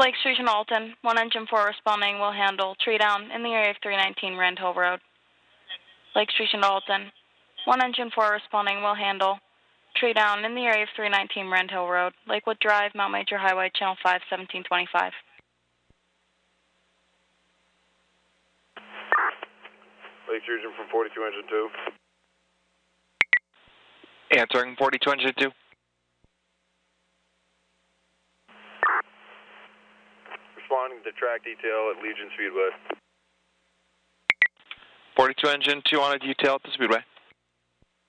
Lakes Regional Alton, 1 engine 4 responding will handle tree down in the area of 319 Rand Hill Road. Lakes Regional Alton, 1 engine 4 responding will handle tree down in the area of 319 Rand Hill Road, Lakewood Drive, Mount Major Highway, Channel 5, 1725. Lakes Region from 42 engine 2. Answering 42 engine 2. Responding to track detail at Legion Speedway. 42 engine 2 on a detail at the Speedway.